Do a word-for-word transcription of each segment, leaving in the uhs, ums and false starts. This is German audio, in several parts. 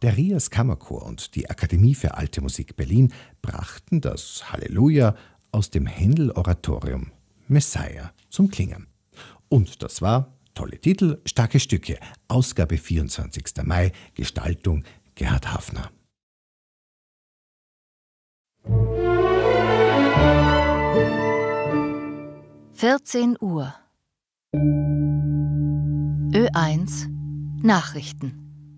Der Rias Kammerchor und die Akademie für Alte Musik Berlin brachten das Halleluja aus dem Händel-Oratorium Messiah zum Klingen. Und das war, tolle Titel, starke Stücke, Ausgabe vierundzwanzigster Mai, Gestaltung Gerhard Hafner. vierzehn Uhr. Ö eins Nachrichten.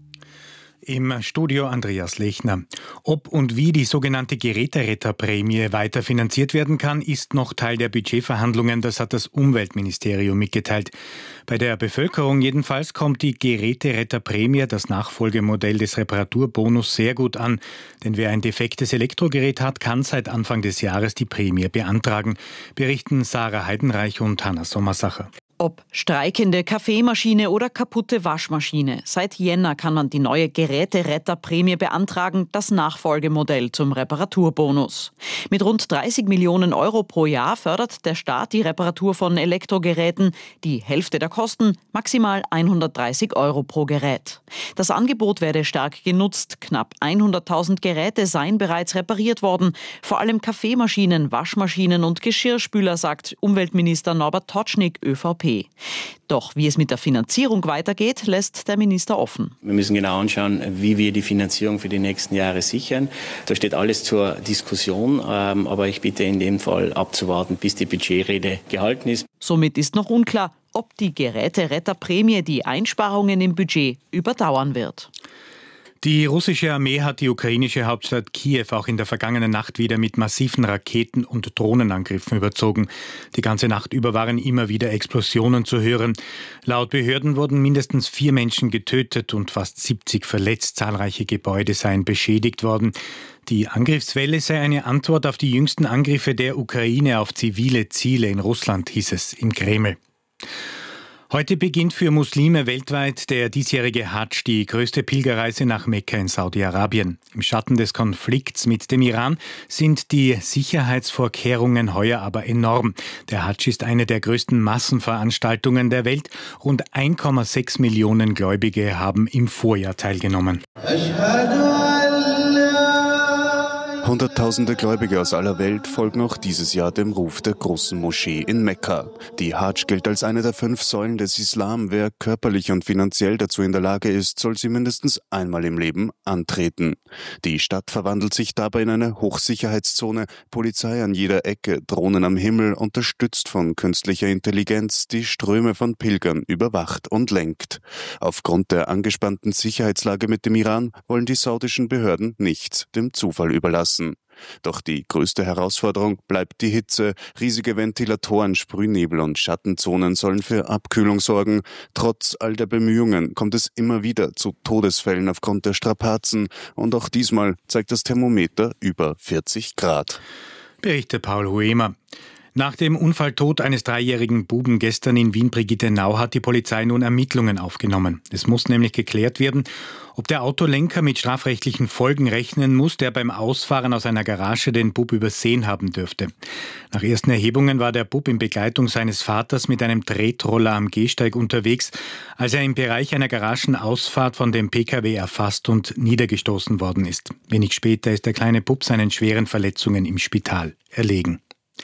Im Studio Andreas Lechner. Ob und wie die sogenannte Geräteretterprämie weiter finanziert werden kann, ist noch Teil der Budgetverhandlungen. Das hat das Umweltministerium mitgeteilt. Bei der Bevölkerung jedenfalls kommt die Geräteretterprämie, das Nachfolgemodell des Reparaturbonus, sehr gut an. Denn wer ein defektes Elektrogerät hat, kann seit Anfang des Jahres die Prämie beantragen, berichten Sarah Heidenreich und Hanna Sommersacher. Ob streikende Kaffeemaschine oder kaputte Waschmaschine. Seit Jänner kann man die neue Geräteretterprämie beantragen, das Nachfolgemodell zum Reparaturbonus. Mit rund dreißig Millionen Euro pro Jahr fördert der Staat die Reparatur von Elektrogeräten. Die Hälfte der Kosten, maximal hundertdreißig Euro pro Gerät. Das Angebot werde stark genutzt. Knapp hunderttausend Geräte seien bereits repariert worden. Vor allem Kaffeemaschinen, Waschmaschinen und Geschirrspüler, sagt Umweltminister Norbert Totschnig, ÖVP. Doch wie es mit der Finanzierung weitergeht, lässt der Minister offen. Wir müssen genau anschauen, wie wir die Finanzierung für die nächsten Jahre sichern. Da steht alles zur Diskussion, aber ich bitte in dem Fall abzuwarten, bis die Budgetrede gehalten ist. Somit ist noch unklar, ob die Geräteretterprämie die Einsparungen im Budget überdauern wird. Die russische Armee hat die ukrainische Hauptstadt Kiew auch in der vergangenen Nacht wieder mit massiven Raketen- und Drohnenangriffen überzogen. Die ganze Nacht über waren immer wieder Explosionen zu hören. Laut Behörden wurden mindestens vier Menschen getötet und fast siebzig verletzt. Zahlreiche Gebäude seien beschädigt worden. Die Angriffswelle sei eine Antwort auf die jüngsten Angriffe der Ukraine auf zivile Ziele in Russland, hieß es im Kreml. Heute beginnt für Muslime weltweit der diesjährige Hadsch, die größte Pilgerreise nach Mekka in Saudi-Arabien. Im Schatten des Konflikts mit dem Iran sind die Sicherheitsvorkehrungen heuer aber enorm. Der Hadsch ist eine der größten Massenveranstaltungen der Welt. Rund eins Komma sechs Millionen Gläubige haben im Vorjahr teilgenommen. Hunderttausende Gläubige aus aller Welt folgen auch dieses Jahr dem Ruf der großen Moschee in Mekka. Die Hadsch gilt als eine der fünf Säulen des Islam. Wer körperlich und finanziell dazu in der Lage ist, soll sie mindestens einmal im Leben antreten. Die Stadt verwandelt sich dabei in eine Hochsicherheitszone, Polizei an jeder Ecke, Drohnen am Himmel, unterstützt von künstlicher Intelligenz, die Ströme von Pilgern überwacht und lenkt. Aufgrund der angespannten Sicherheitslage mit dem Iran wollen die saudischen Behörden nichts dem Zufall überlassen. Doch die größte Herausforderung bleibt die Hitze. Riesige Ventilatoren, Sprühnebel und Schattenzonen sollen für Abkühlung sorgen. Trotz all der Bemühungen kommt es immer wieder zu Todesfällen aufgrund der Strapazen. Und auch diesmal zeigt das Thermometer über vierzig Grad. Berichtet Paul Huemer. Nach dem Unfalltod eines dreijährigen Buben gestern in Wien-Brigittenau hat die Polizei nun Ermittlungen aufgenommen. Es muss nämlich geklärt werden, ob der Autolenker mit strafrechtlichen Folgen rechnen muss, der beim Ausfahren aus einer Garage den Bub übersehen haben dürfte. Nach ersten Erhebungen war der Bub in Begleitung seines Vaters mit einem Tretroller am Gehsteig unterwegs, als er im Bereich einer Garagenausfahrt von dem P K W erfasst und niedergestoßen worden ist. Wenig später ist der kleine Bub seinen schweren Verletzungen im Spital erlegen.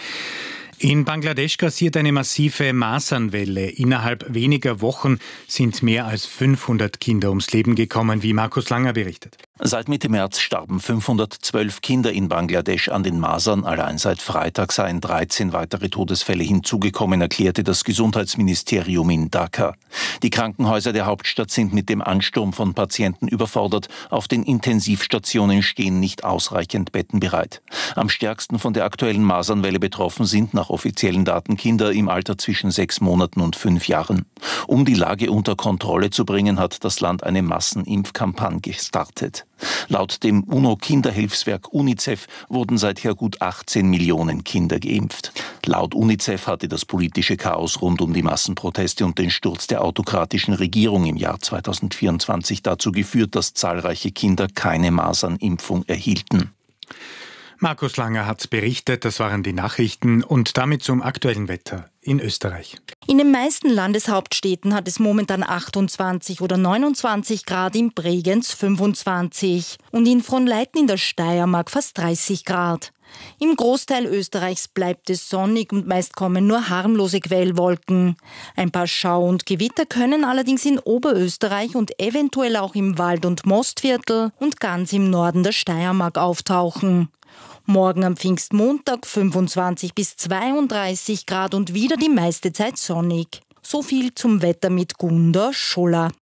In Bangladesch grassiert eine massive Masernwelle. Innerhalb weniger Wochen sind mehr als fünfhundert Kinder ums Leben gekommen, wie Markus Langer berichtet. Seit Mitte März starben fünfhundertzwölf Kinder in Bangladesch an den Masern. Allein seit Freitag seien dreizehn weitere Todesfälle hinzugekommen, erklärte das Gesundheitsministerium in Dhaka. Die Krankenhäuser der Hauptstadt sind mit dem Ansturm von Patienten überfordert. Auf den Intensivstationen stehen nicht ausreichend Betten bereit. Am stärksten von der aktuellen Masernwelle betroffen sind nach offiziellen Daten Kinder im Alter zwischen sechs Monaten und fünf Jahren. Um die Lage unter Kontrolle zu bringen, hat das Land eine Massenimpfkampagne gestartet. Laut dem UNO-Kinderhilfswerk UNICEF wurden seither gut achtzehn Millionen Kinder geimpft. Laut UNICEF hatte das politische Chaos rund um die Massenproteste und den Sturz der autokratischen Regierung im Jahr zweitausendvierundzwanzig dazu geführt, dass zahlreiche Kinder keine Masernimpfung erhielten. Markus Langer hat's berichtet, das waren die Nachrichten und damit zum aktuellen Wetter in Österreich. In den meisten Landeshauptstädten hat es momentan achtundzwanzig oder neunundzwanzig Grad, in Bregenz fünfundzwanzig und in Fronleiten in der Steiermark fast dreißig Grad. Im Großteil Österreichs bleibt es sonnig und meist kommen nur harmlose Quellwolken. Ein paar Schau- und Gewitter können allerdings in Oberösterreich und eventuell auch im Wald- und Mostviertel und ganz im Norden der Steiermark auftauchen. Morgen am Pfingstmontag fünfundzwanzig bis zweiunddreißig Grad und wieder die meiste Zeit sonnig. So viel zum Wetter mit Gunda Scholler.